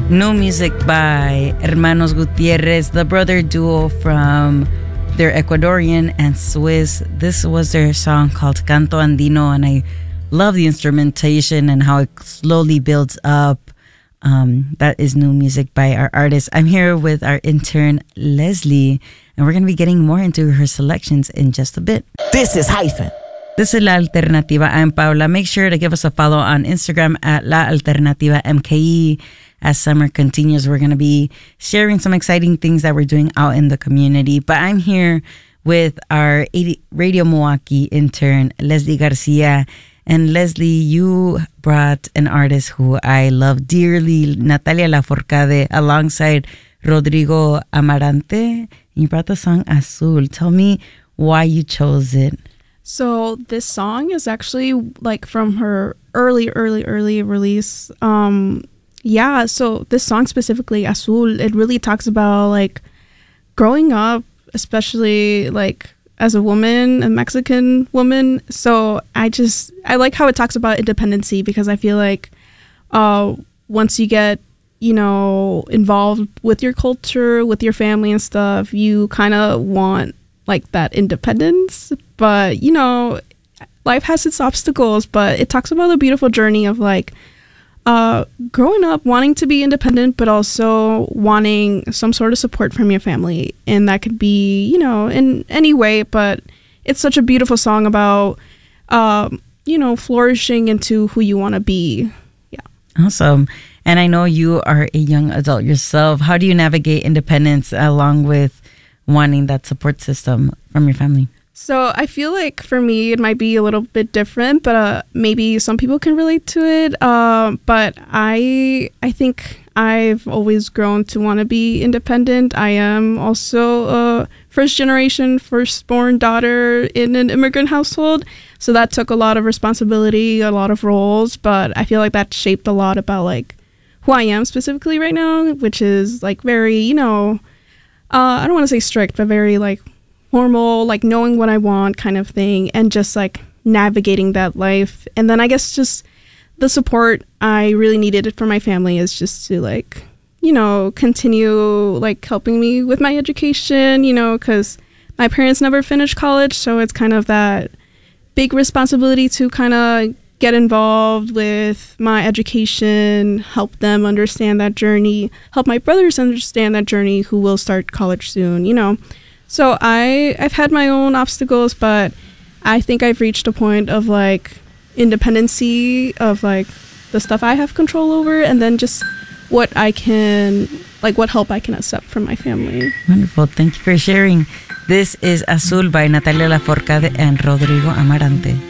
New music by Hermanos Gutierrez, the brother duo from they're Ecuadorian and Swiss. This was their song called Canto Andino, and I love the instrumentation and how it slowly builds up. That is new music by our artist. I'm here with our intern, Leslie, and we're going to be getting more into her selections in just a bit. This is Hyphen. This is La Alternativa. I'm Paula. Make sure to give us a follow on Instagram at La Alternativa MKE. As summer continues, we're going to be sharing some exciting things that we're doing out in the community. But I'm here with our Radio Milwaukee intern, Leslie Garcia. And Leslie, you brought an artist who I love dearly, Natalia Lafourcade, alongside Rodrigo Amarante. You brought the song Azul. Tell me why you chose it. So this song is actually like from her early release. Yeah, so this song specifically, Azul, it really talks about like growing up, especially like as a woman, a Mexican woman. So I like how it talks about independency, because I feel like once you get, involved with your culture, with your family and stuff, you kind of want like that independence. But, life has its obstacles, but it talks about the beautiful journey of like growing up, wanting to be independent, but also wanting some sort of support from your family. And that could be, in any way, but it's such a beautiful song about, flourishing into who you want to be. Yeah. Awesome. And I know you are a young adult yourself. How do you navigate independence along with wanting that support system from your family? So I feel like for me, it might be a little bit different, but maybe some people can relate to it. But I think I've always grown to want to be independent. I am also a firstborn daughter in an immigrant household. So that took a lot of responsibility, a lot of roles. But I feel like that shaped a lot about like who I am specifically right now, which is like very, I don't want to say strict, but very like formal, like knowing what I want kind of thing, and just like navigating that life. And then I guess just the support I really needed for my family is just to like, continue like helping me with my education, because my parents never finished college. So it's kind of that big responsibility to kind of get involved with my education, help them understand that journey, help my brothers understand that journey who will start college soon, So I've had my own obstacles, but I think I've reached a point of like independency of like the stuff I have control over, and then just what help I can accept from my family. Wonderful. Thank you for sharing. This is Azul by Natalia Lafourcade and Rodrigo Amarante.